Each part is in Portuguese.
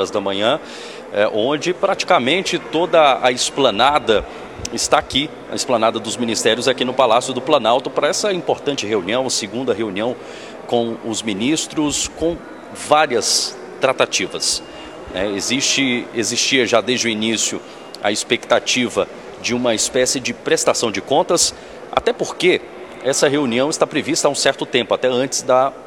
horas da manhã, onde praticamente toda a esplanada está aqui, a esplanada dos ministérios aqui no Palácio do Planalto, para essa importante reunião, segunda reunião com os ministros, com várias tratativas. Existia já desde o início a expectativa de uma espécie de prestação de contas, até porque essa reunião está prevista há um certo tempo, até antes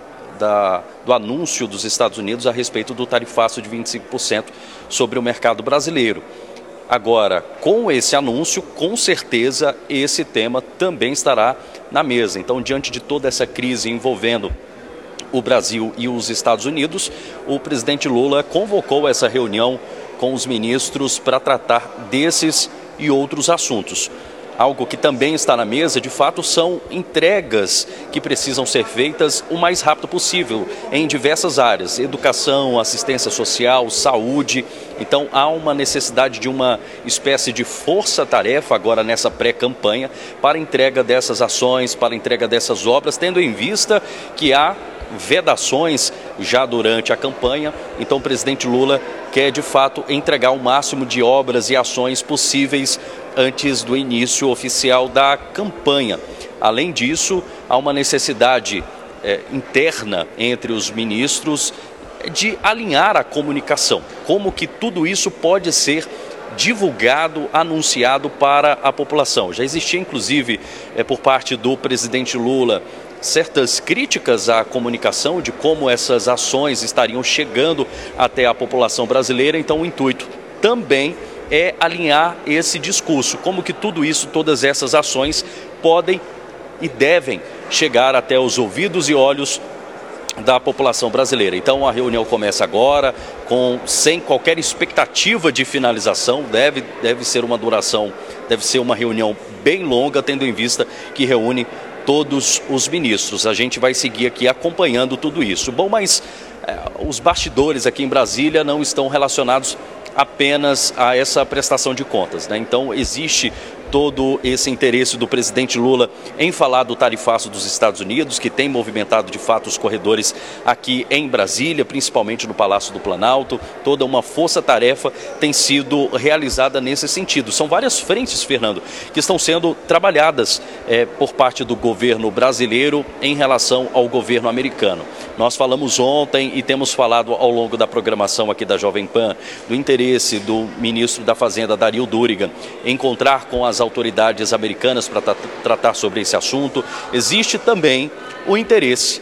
do anúncio dos Estados Unidos a respeito do tarifaço de 25% sobre o mercado brasileiro. Agora, com esse anúncio, com certeza esse tema também estará na mesa. Então, diante de toda essa crise envolvendo o Brasil e os Estados Unidos, o presidente Lula convocou essa reunião com os ministros para tratar desses e outros assuntos. Algo que também está na mesa, de fato, são entregas que precisam ser feitas o mais rápido possível em diversas áreas: educação, assistência social, saúde. Então há uma necessidade de uma espécie de força-tarefa agora nessa pré-campanha para a entrega dessas ações, para a entrega dessas obras, tendo em vista que há vedações já durante a campanha. Então o presidente Lula quer de fato entregar o máximo de obras e ações possíveis antes do início oficial da campanha. Além disso, há uma necessidade interna entre os ministros de alinhar a comunicação. Como que tudo isso pode ser divulgado, anunciado para a população. Já existia, inclusive, por parte do presidente Lula, certas críticas à comunicação, de como essas ações estariam chegando até a população brasileira. Então, o intuito também é alinhar esse discurso, como que tudo isso, todas essas ações podem e devem chegar até os ouvidos e olhos da população brasileira. Então a reunião começa agora, sem qualquer expectativa de finalização. Deve ser uma duração, deve ser uma reunião bem longa, tendo em vista que reúne todos os ministros. A gente vai seguir aqui acompanhando tudo isso. Bom, mas os bastidores aqui em Brasília não estão relacionados apenas a essa prestação de contas, né? Então existe todo esse interesse do presidente Lula em falar do tarifaço dos Estados Unidos, que tem movimentado de fato os corredores aqui em Brasília, principalmente no Palácio do Planalto. Toda uma força-tarefa tem sido realizada nesse sentido. São várias frentes, Fernando, que estão sendo trabalhadas por parte do governo brasileiro em relação ao governo americano. Nós falamos ontem e temos falado ao longo da programação aqui da Jovem Pan do interesse do ministro da Fazenda, Dario Durigan, encontrar com as autoridades americanas para tratar sobre esse assunto. Existe também o interesse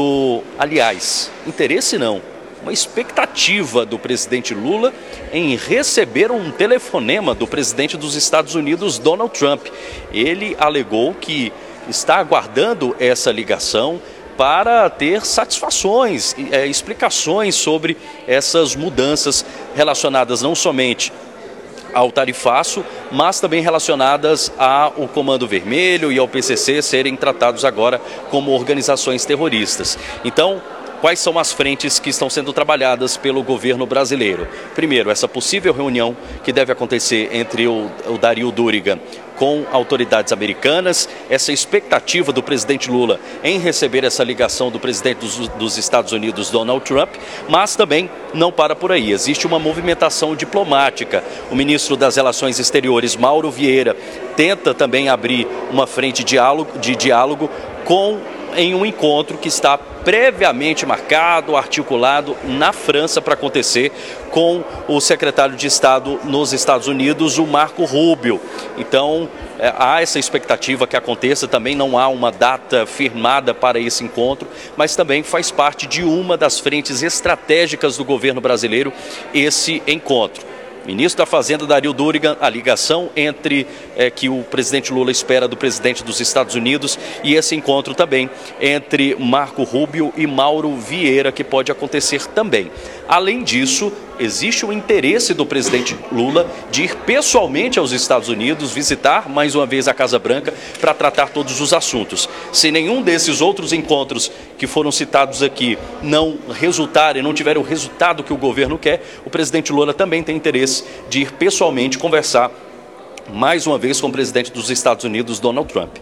uma expectativa do presidente Lula em receber um telefonema do presidente dos Estados Unidos, Donald Trump. Ele alegou que está aguardando essa ligação para ter satisfações, explicações sobre essas mudanças relacionadas não somente ao tarifaço, mas também relacionadas ao Comando Vermelho e ao PCC serem tratados agora como organizações terroristas. Então, quais são as frentes que estão sendo trabalhadas pelo governo brasileiro? Primeiro, essa possível reunião que deve acontecer entre o Dario Durigan com autoridades americanas, essa expectativa do presidente Lula em receber essa ligação do presidente dos Estados Unidos, Donald Trump, mas também não para por aí. Existe uma movimentação diplomática. O ministro das Relações Exteriores, Mauro Vieira, tenta também abrir uma frente de diálogo em um encontro que está previamente marcado, articulado na França para acontecer com o secretário de Estado nos Estados Unidos, o Marco Rubio. Então, há essa expectativa que aconteça. Também não há uma data firmada para esse encontro, mas também faz parte de uma das frentes estratégicas do governo brasileiro esse encontro. Ministro da Fazenda, Dario Durigan, a ligação que o presidente Lula espera do presidente dos Estados Unidos, e esse encontro também entre Marco Rubio e Mauro Vieira, que pode acontecer também. Além disso, existe o interesse do presidente Lula de ir pessoalmente aos Estados Unidos, visitar mais uma vez a Casa Branca para tratar todos os assuntos. Se nenhum desses outros encontros que foram citados aqui não resultarem, não tiverem o resultado que o governo quer, o presidente Lula também tem interesse de ir pessoalmente conversar mais uma vez com o presidente dos Estados Unidos, Donald Trump.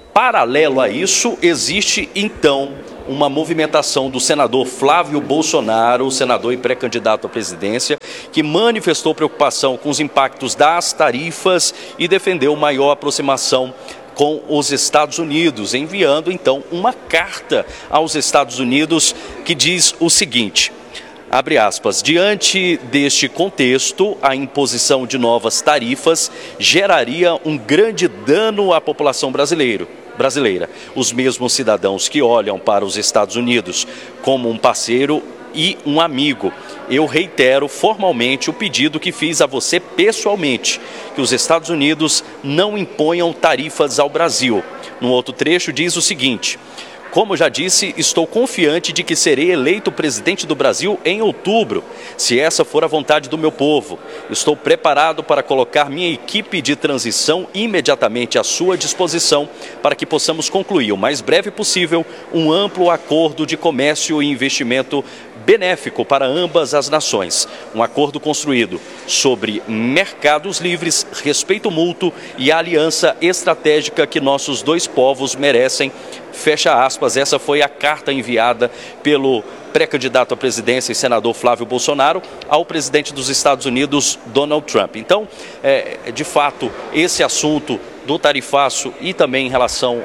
Paralelo a isso, existe então uma movimentação do senador Flávio Bolsonaro, senador e pré-candidato à presidência, que manifestou preocupação com os impactos das tarifas e defendeu maior aproximação com os Estados Unidos, enviando então uma carta aos Estados Unidos que diz o seguinte: abre aspas, diante deste contexto, a imposição de novas tarifas geraria um grande dano à população brasileira. Os mesmos cidadãos que olham para os Estados Unidos como um parceiro e um amigo. Eu reitero formalmente o pedido que fiz a você pessoalmente, que os Estados Unidos não imponham tarifas ao Brasil. No outro trecho diz o seguinte: como já disse, estou confiante de que serei eleito presidente do Brasil em outubro, se essa for a vontade do meu povo. Estou preparado para colocar minha equipe de transição imediatamente à sua disposição para que possamos concluir o mais breve possível um amplo acordo de comércio e investimento benéfico para ambas as nações. Um acordo construído sobre mercados livres, respeito mútuo e a aliança estratégica que nossos dois povos merecem. Fecha aspas, essa foi a carta enviada pelo pré-candidato à presidência e senador Flávio Bolsonaro ao presidente dos Estados Unidos, Donald Trump. Então, de fato, esse assunto do tarifaço e também em relação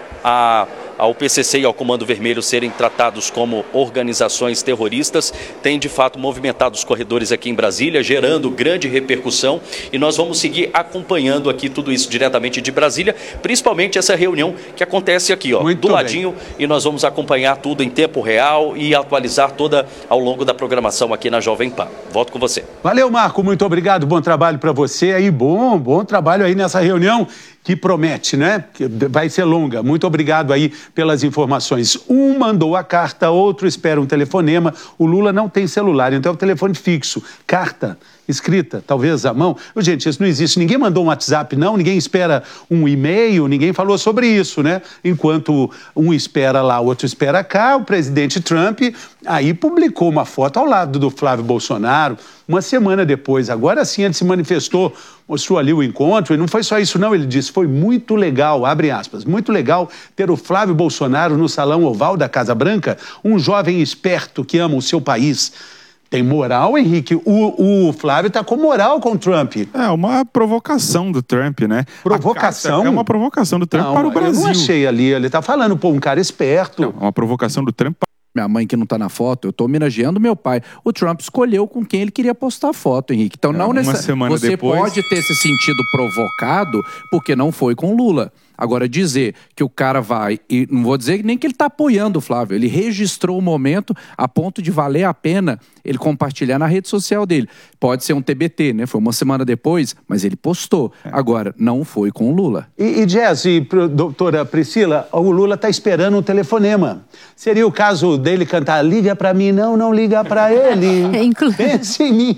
ao PCC e ao Comando Vermelho serem tratados como organizações terroristas, tem de fato movimentado os corredores aqui em Brasília, gerando grande repercussão, e nós vamos seguir acompanhando aqui tudo isso diretamente de Brasília, principalmente essa reunião que acontece aqui, ó, do ladinho, e nós vamos acompanhar tudo em tempo real e atualizar toda ao longo da programação aqui na Jovem Pan. Volto com você. Valeu, Marco, muito obrigado, bom trabalho para você aí, bom trabalho aí nessa reunião que promete, né? Que vai ser longa. Muito obrigado aí pelas informações. Um mandou a carta, outro espera um telefonema. O Lula não tem celular, então é o telefone fixo. Carta escrita, talvez à mão. Gente, isso não existe. Ninguém mandou um WhatsApp, não. Ninguém espera um e-mail. Ninguém falou sobre isso, né? Enquanto um espera lá, o outro espera cá, o presidente Trump aí publicou uma foto ao lado do Flávio Bolsonaro. Uma semana depois, agora sim ele se manifestou, mostrou ali o encontro, e não foi só isso não, ele disse, foi muito legal, abre aspas, muito legal ter o Flávio Bolsonaro no Salão Oval da Casa Branca, um jovem esperto que ama o seu país. Tem moral, Henrique? O Flávio está com moral com o Trump. É uma provocação do Trump, né? Provocação? É uma provocação do Trump para o Brasil. Eu não achei ali, ele está falando, pô, um cara esperto. Não, uma provocação do Trump. Minha mãe que não tá na foto, eu tô homenageando meu pai. O Trump escolheu com quem ele queria postar a foto, Henrique. Então não semana você depois... pode ter se sentido provocado porque não foi com Lula. Agora, dizer que o cara vai, e não vou dizer nem que ele está apoiando o Flávio, ele registrou o momento a ponto de valer a pena ele compartilhar na rede social dele. Pode ser um TBT, né? Foi uma semana depois, mas ele postou. Agora, não foi com o Lula. E Jess, doutora Priscila, o Lula está esperando um telefonema. Seria o caso dele cantar, liga para mim, não liga para ele. Pense em mim.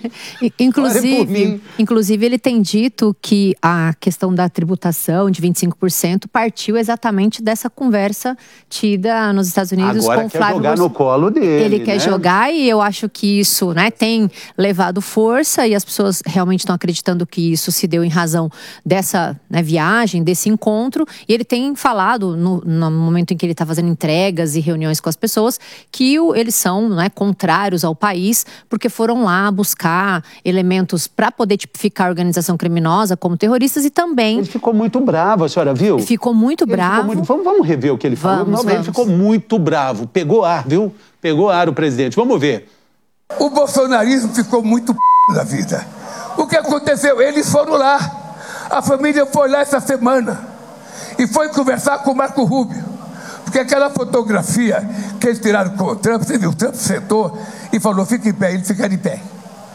Inclusive, ele tem dito que a questão da tributação de 25% partiu exatamente dessa conversa tida nos Estados Unidos agora com o Flávio Bolsonaro. Agora quer jogar no colo dele, Ele quer jogar, e eu acho que isso, né, tem levado força, e as pessoas realmente estão acreditando que isso se deu em razão dessa, né, viagem, desse encontro. E ele tem falado, no momento em que ele está fazendo entregas e reuniões com as pessoas, que eles são, né, contrários ao país, porque foram lá buscar elementos para poder tipificar a organização criminosa como terroristas, e também... Ele ficou muito bravo, a senhora viu? Ficou muito bravo. Vamos rever o que ele falou? Vamos. Ele ficou muito bravo. Pegou ar, viu? Pegou ar o presidente. Vamos ver. O bolsonarismo ficou muito da vida. O que aconteceu? Eles foram lá. A família foi lá essa semana e foi conversar com o Marco Rubio. Porque aquela fotografia que eles tiraram com o Trump, você viu? O Trump sentou e falou, fica em pé. Ele fica de pé.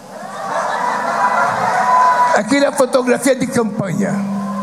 Aquilo é fotografia de campanha.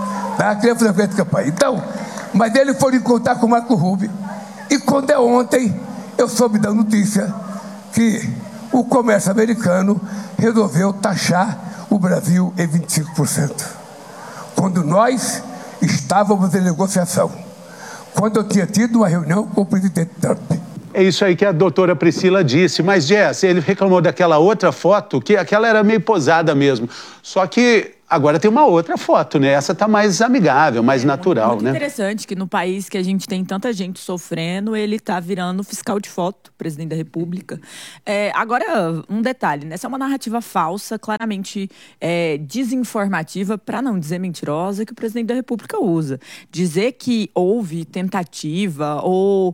Então, mas eles foram encontrar com o Marco Rubio, e quando é ontem eu soube da notícia que o comércio americano resolveu taxar o Brasil em 25%, quando nós estávamos em negociação, quando eu tinha tido uma reunião com o presidente Trump. É isso aí que a doutora Priscila disse. Mas, Jess, ele reclamou daquela outra foto, que aquela era meio posada mesmo. Só que Agora tem uma outra foto, né? Essa tá mais amigável, mais natural, muito né? Interessante que no país que a gente tem tanta gente sofrendo, ele tá virando fiscal de foto, presidente da República. Agora, um detalhe, né? Essa é uma narrativa falsa, claramente desinformativa, para não dizer mentirosa, que o presidente da República usa. Dizer que houve tentativa ou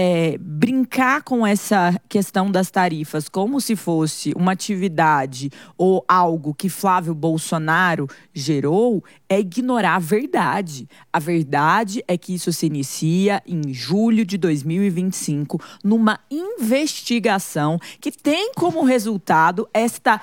brincar com essa questão das tarifas como se fosse uma atividade ou algo que Flávio Bolsonaro gerou é ignorar a verdade. A verdade é que isso se inicia em julho de 2025 numa investigação que tem como resultado esta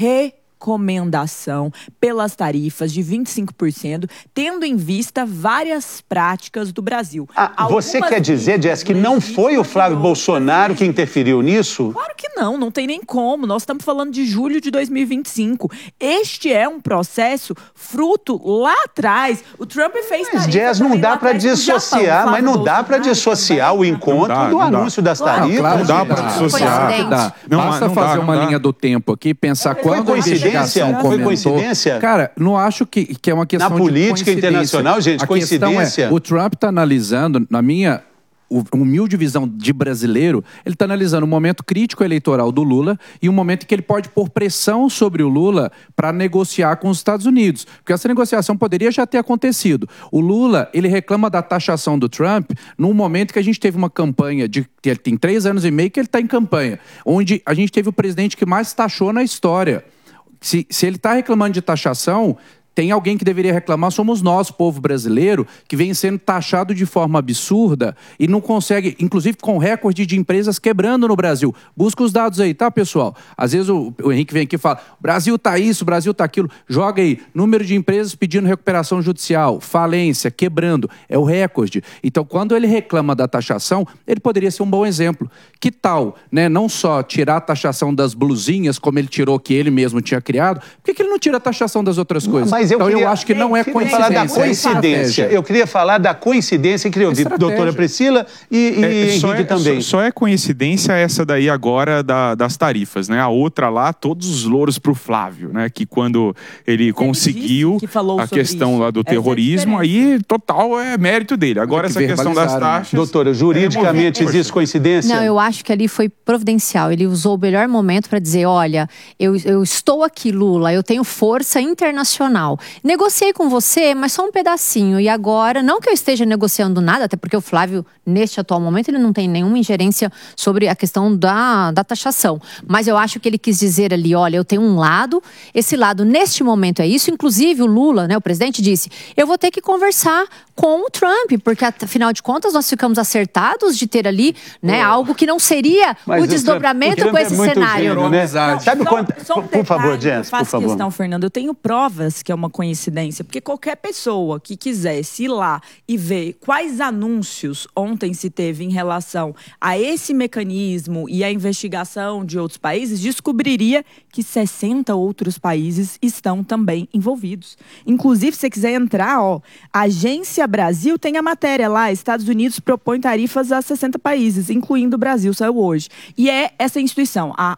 recomendação pelas tarifas de 25%, tendo em vista várias práticas do Brasil. Você quer dizer, Jess, que não foi o Flávio Bolsonaro que interferiu nisso? Claro que não tem nem como. Nós estamos falando de julho de 2025. Este é um processo fruto lá atrás. O Trump fez Mas, Jess, não dá para dissociar, mas não dá para dissociar o encontro do anúncio das tarifas. Não dá para dissociar. Basta fazer uma linha do tempo aqui, pensar quando a investigação comentou. Foi coincidência? Cara, não acho que é uma questão de política internacional, gente, coincidência. O Trump está analisando, na minha humilde visão de brasileiro, ele está analisando o momento crítico eleitoral do Lula e um momento em que ele pode pôr pressão sobre o Lula para negociar com os Estados Unidos. Porque essa negociação poderia já ter acontecido. O Lula, ele reclama da taxação do Trump num momento que a gente teve uma campanha tem 3 anos e meio que ele está em campanha, onde a gente teve o presidente que mais taxou na história. Se ele está reclamando de taxação, tem alguém que deveria reclamar, somos nós, povo brasileiro, que vem sendo taxado de forma absurda e não consegue, inclusive com recorde de empresas quebrando no Brasil. Busca os dados aí, tá, pessoal? Às vezes o Henrique vem aqui e fala, Brasil tá isso, Brasil tá aquilo. Joga aí, número de empresas pedindo recuperação judicial, falência, quebrando, é o recorde. Então, quando ele reclama da taxação, ele poderia ser um bom exemplo. Que tal, né, não só tirar a taxação das blusinhas, como ele tirou, que ele mesmo tinha criado, por que ele não tira a taxação das outras coisas? Mas eu acho que não é coincidência. Eu queria falar da coincidência e queria ouvir a doutora Priscila e Henrique também. Só é coincidência essa daí agora das tarifas, né? A outra lá, todos os louros pro Flávio, né? Que quando ele conseguiu a questão lá do terrorismo, aí total é mérito dele. Agora essa questão das taxas... Doutora, juridicamente existe coincidência? Não, eu acho que ali foi providencial. Ele usou o melhor momento para dizer, olha, eu estou aqui, Lula, eu tenho força internacional. Negociei com você, mas só um pedacinho. E agora, não que eu esteja negociando nada, até porque o Flávio, neste atual momento, ele não tem nenhuma ingerência sobre a questão da taxação. Mas eu acho que ele quis dizer ali, olha, eu tenho um lado, esse lado neste momento é isso. Inclusive o Lula, né, o presidente, disse, eu vou ter que conversar com o Trump, porque afinal de contas nós ficamos acertados de ter ali, né, algo que não seria o desdobramento com esse cenário. Gênio, né? Sabe quanto? Por favor, Jess, por favor. Questão, Fernando, eu tenho provas que é uma coincidência, porque qualquer pessoa que quisesse ir lá e ver quais anúncios ontem se teve em relação a esse mecanismo e a investigação de outros países, descobriria que 60 outros países estão também envolvidos. Inclusive, se você quiser entrar, ó, a Agência Brasil tem a matéria lá, Estados Unidos propõe tarifas a 60 países, incluindo o Brasil, saiu hoje. E é essa instituição, a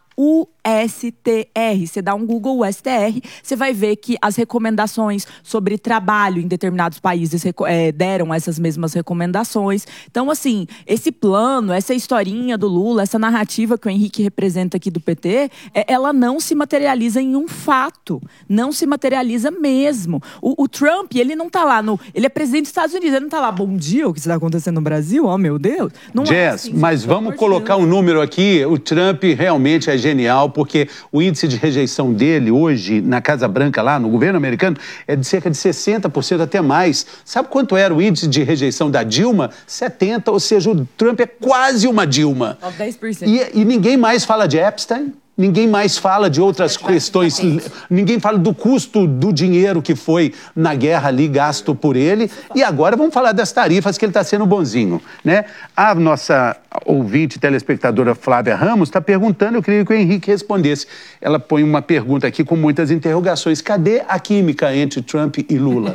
USTR, você dá um Google USTR, você vai ver que as recomendações sobre trabalho em determinados países deram essas mesmas recomendações. Então, assim, esse plano, essa historinha do Lula, essa narrativa que o Henrique representa aqui do PT, ela não se materializa em um fato, não se materializa mesmo. O Trump, ele não tá lá ele é presidente dos Estados Unidos, ele não tá lá, bom dia, o que está acontecendo no Brasil? Oh, meu Deus. Não Jess, assim, mas vamos colocar um número aqui, o Trump realmente é genial, porque o índice de rejeição dele hoje na Casa Branca, lá no governo americano, é de cerca de 60%, até mais. Sabe quanto era o índice de rejeição da Dilma? 70%, ou seja, o Trump é quase uma Dilma. 10%. E ninguém mais fala de Epstein. Ninguém mais fala de outras questões, ninguém fala do custo do dinheiro que foi na guerra ali gasto por ele. E agora vamos falar das tarifas, que ele está sendo bonzinho, né? A nossa ouvinte, telespectadora Flávia Ramos, está perguntando, eu queria que o Henrique respondesse. Ela põe uma pergunta aqui com muitas interrogações. Cadê a química entre Trump e Lula?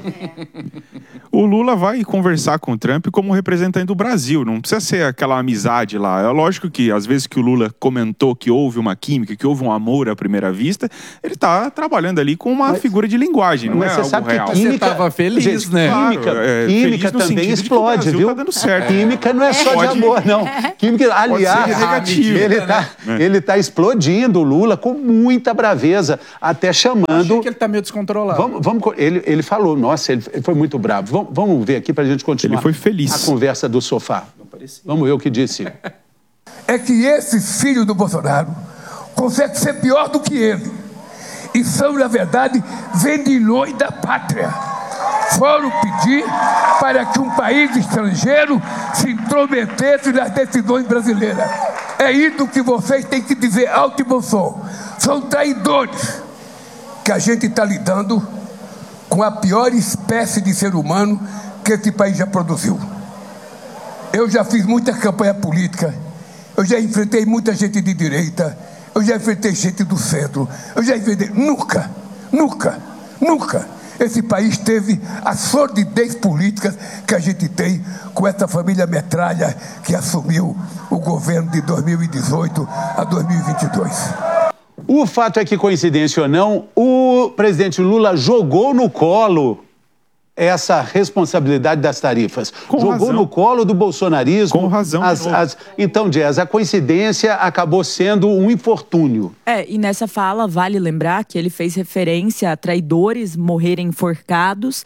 O Lula vai conversar com o Trump como representante do Brasil, não precisa ser aquela amizade lá. É lógico que, às vezes que o Lula comentou que houve uma química, que houve um amor à primeira vista, ele está trabalhando ali com uma figura de linguagem, não é algo sabe real. Que química, você estava feliz, gente, né? Química também explode, viu? Tá dando certo. Química não é só de amor, não. Química, aliás, negativo, ele tá explodindo o Lula com muita braveza, até chamando... Achei que ele está meio descontrolado. Ele falou, nossa, ele foi muito bravo. Vamos ver aqui para a gente continuar. Ele foi feliz. A conversa do sofá. Vamos ver o que disse. É que esses filhos do Bolsonaro conseguem ser pior do que ele. E são, na verdade, vendilhões da pátria. Foram pedir para que um país estrangeiro se intrometesse nas decisões brasileiras. É isso que vocês têm que dizer alto e bom som. São traidores. Que a gente está lidando com a pior espécie de ser humano que esse país já produziu. Eu já fiz muita campanha política, eu já enfrentei muita gente de direita, eu já enfrentei gente do centro, eu já enfrentei... Nunca esse país teve a sordidez política que a gente tem com essa família metralha que assumiu o governo de 2018 a 2022. O fato é que, coincidência ou não, o presidente Lula jogou no colo essa responsabilidade das tarifas. Jogou no colo do bolsonarismo. Com razão. Então, Jazz, a coincidência acabou sendo um infortúnio. E nessa fala vale lembrar que ele fez referência a traidores morrerem enforcados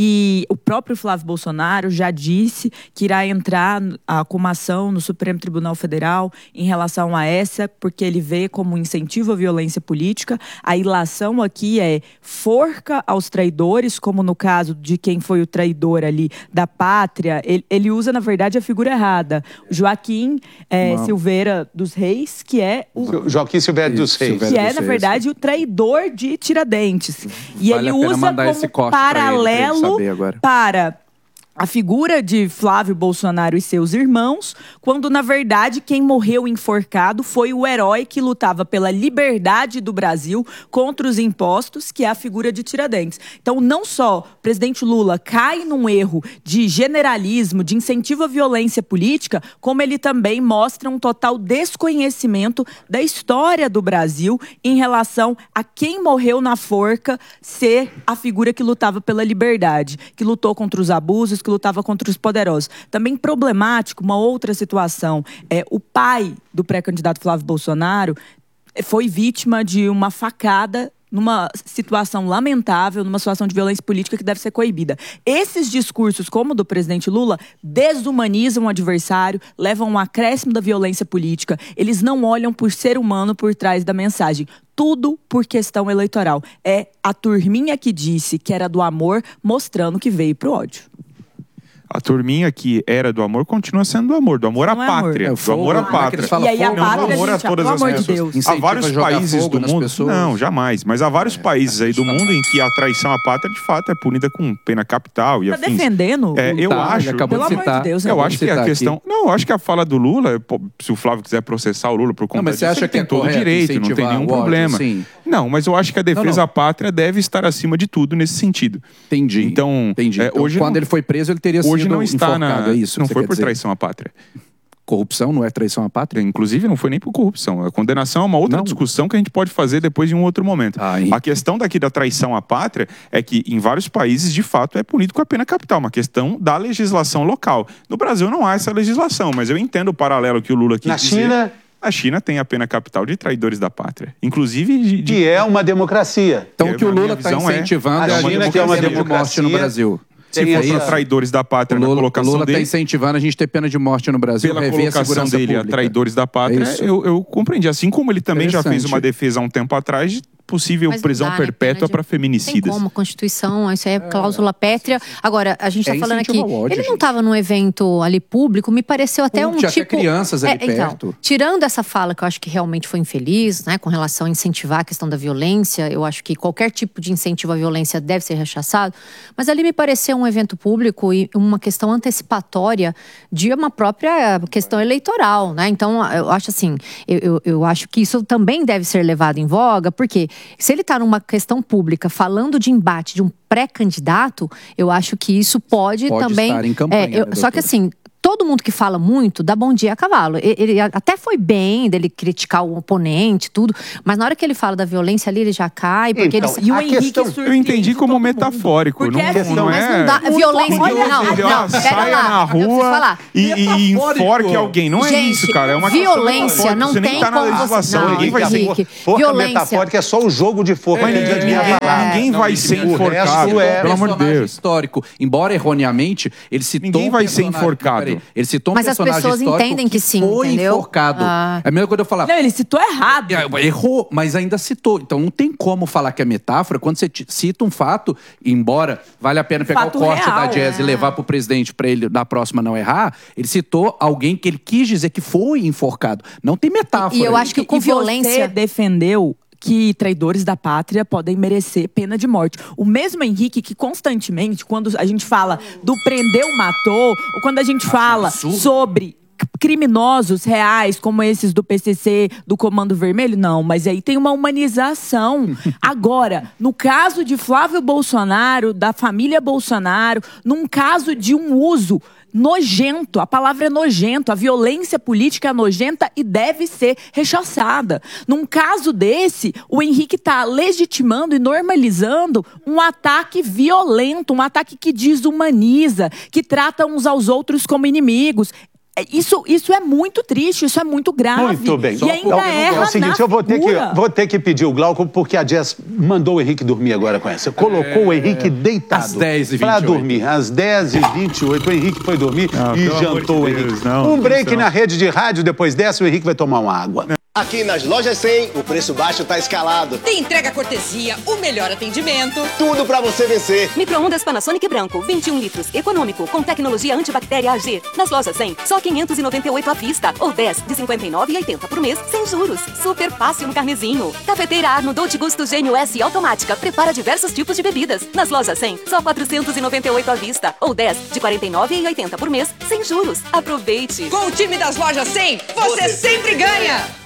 e o próprio Flávio Bolsonaro já disse que irá entrar com uma ação no Supremo Tribunal Federal em relação a essa, porque ele vê como incentivo à violência política. A ilação aqui é forca aos traidores, como no caso de quem foi o traidor ali da pátria. Ele usa, na verdade, a figura errada. Joaquim Silveira dos Reis, que é o... Joaquim Silveira dos Reis. Que é, na verdade, o traidor de Tiradentes. E ele usa como paralelo para a figura de Flávio Bolsonaro e seus irmãos, quando, na verdade, quem morreu enforcado foi o herói que lutava pela liberdade do Brasil contra os impostos, que é a figura de Tiradentes. Então, não só o presidente Lula cai num erro de generalismo, de incentivo à violência política, como ele também mostra um total desconhecimento da história do Brasil em relação a quem morreu na forca ser a figura que lutava pela liberdade, que lutou contra os abusos, que lutava contra os poderosos. Também problemático, uma outra situação, o pai do pré-candidato Flávio Bolsonaro foi vítima de uma facada numa situação lamentável, numa situação de violência política que deve ser coibida. Esses discursos, como o do presidente Lula, desumanizam o adversário, levam a um acréscimo da violência política. Eles não olham por ser humano por trás da mensagem. Tudo por questão eleitoral. É a turminha que disse que era do amor, mostrando que veio pro ódio. A turminha que era do amor continua sendo do amor à pátria. Do amor à pátria. E aí a pátria, do amor a todas as pessoas. Há vários países do mundo... Não, jamais. Mas há vários países aí do mundo em que a traição à pátria, de fato, é punida com pena capital e afins. Tá defendendo? Eu acho... Acabou de citar. Eu acho que a questão... Não, eu acho que a fala do Lula, se o Flávio quiser processar o Lula por conta disso, ele tem todo o direito, não tem nenhum problema. Não, mas eu acho que a defesa à pátria deve estar acima de tudo nesse sentido. Entendi. Então, hoje quando ele foi preso, ele teria sido não está enforcado, é isso? Não foi por traição à pátria. Corrupção não é traição à pátria? Inclusive, não foi nem por corrupção. A condenação é uma outra discussão que a gente pode fazer depois de um outro momento. A questão daqui da traição à pátria é que em vários países, de fato, é punido com a pena capital. Uma questão da legislação local. No Brasil não há essa legislação, mas eu entendo o paralelo que o Lula quis dizer. China... A China tem a pena capital de traidores da pátria. Inclusive... Que é uma democracia. Então o que o Lula está incentivando é a China, que é uma democracia no Brasil. Se for traidores da pátria na colocação Lula dele... Lula está incentivando a gente ter pena de morte no Brasil. Pela colocação dele a traidores da pátria, eu compreendi. Assim como ele também já fez uma defesa há um tempo atrás de possível prisão perpétua para feminicidas. Tem como, a Constituição, isso aí é cláusula pétrea. Agora, a gente está falando aqui, ele não estava num evento ali público, me pareceu até um tinha tipo... crianças ali perto. Então, tirando essa fala que eu acho que realmente foi infeliz, né, com relação a incentivar a questão da violência, eu acho que qualquer tipo de incentivo à violência deve ser rechaçado, mas ali me pareceu um evento público e uma questão antecipatória de uma própria questão eleitoral, né? Então, eu acho assim, eu acho que isso também deve ser levado em voga, porque se ele está numa questão pública falando de embate de um pré-candidato, eu acho que isso pode também... estar em campanha, só que assim, todo mundo que fala muito dá bom dia a cavalo. Ele até foi bem dele criticar o oponente, tudo, mas na hora que ele fala da violência ali, ele já cai. Porque então, e o Henrique eu entendi como metafórico. Não, não mas é... não dá. Violência. Não, saia na rua e enforque alguém. Não é isso, cara. É uma violência não você tem nem tá na legislação. Não, ninguém vai ser forca metafórica é só o jogo de forca. Ninguém vai ser enforcado. Pelo amor de Deus. Histórico. Embora erroneamente, ele citou ninguém vai ser enforcado. Ele citou um mas personagem as pessoas entendem que sim, foi entendeu? Enforcado. É a mesma coisa eu falar. Não, ele citou errado. Errou, mas ainda citou. Então não tem como falar que é metáfora quando você cita um fato, embora vale a pena pegar fato o corte real, da Jazz e levar pro presidente pra ele na próxima não errar, ele citou alguém que ele quis dizer que foi enforcado. Não tem metáfora. E eu acho que com violência... Você defendeu que traidores da pátria podem merecer pena de morte. O mesmo Henrique que constantemente, quando a gente fala do prendeu, matou, ou quando a gente fala sobre criminosos reais, como esses do PCC, do Comando Vermelho, não, mas aí tem uma humanização. Agora, no caso de Flávio Bolsonaro, da família Bolsonaro, num caso de um uso nojento, a palavra é nojento, a violência política é nojenta e deve ser rechaçada. Num caso desse, o Henrique está legitimando e normalizando um ataque violento, um ataque que desumaniza, que trata uns aos outros como inimigos. Isso é muito triste, isso é muito grave. Muito bem. E ainda erra é o seguinte, eu vou ter que pedir o Glauco, porque a Jess mandou o Henrique dormir agora com essa. Colocou o Henrique deitado. Às 10h28. Pra dormir. Às 10h28. O Henrique foi dormir e jantou o Henrique. Um break na rede de rádio, depois dessa o Henrique vai tomar uma água. Aqui nas Lojas 100, o preço baixo tá escalado. Tem entrega cortesia, o melhor atendimento. Tudo pra você vencer. Micro-ondas Panasonic branco, 21 litros, econômico, com tecnologia antibactéria AG. Nas Lojas 100, só 598 à vista, ou 10 de 59,80 por mês, sem juros. Super fácil no carnezinho. Cafeteira Arno Dolce Gusto Gênio S automática, prepara diversos tipos de bebidas. Nas Lojas 100, só 498 à vista, ou 10 de 49,80 por mês, sem juros. Aproveite. Com o time das Lojas 100, você sempre ganha!